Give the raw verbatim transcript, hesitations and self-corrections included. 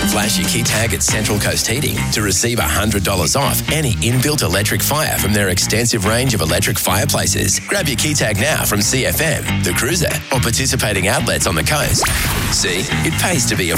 Flash your key tag at Central Coast Heating to receive one hundred dollars off any inbuilt electric fire from their extensive range of electric fireplaces. Grab your key tag now from C F M, The Cruiser, or participating outlets on the coast. See, it pays to be a